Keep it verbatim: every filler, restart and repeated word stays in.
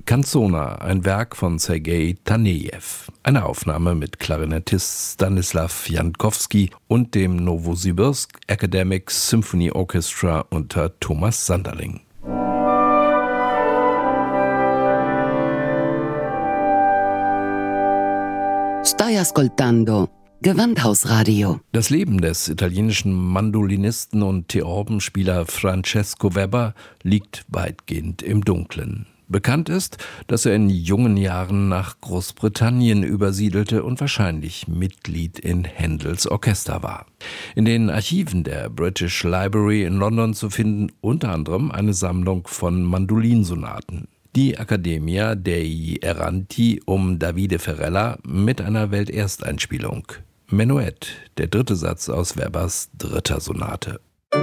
Canzona, ein Werk von Sergei Tanejew. Eine Aufnahme mit Klarinettist Stanislaw Jankowski und dem Novosibirsk Academic Symphony Orchestra unter Thomas Sanderling. Stai ascoltando Gewandhausradio. Das Leben des italienischen Mandolinisten und Theorbenspieler Francesco Weber liegt weitgehend im Dunkeln. Bekannt ist, dass er in jungen Jahren nach Großbritannien übersiedelte und wahrscheinlich Mitglied in Händels Orchester war. In den Archiven der British Library in London zu finden unter anderem eine Sammlung von Mandolinsonaten. Die Accademia dei Erranti um Davide Ferrella mit einer Weltersteinspielung. Menuett, der dritte Satz aus Webers dritter Sonate.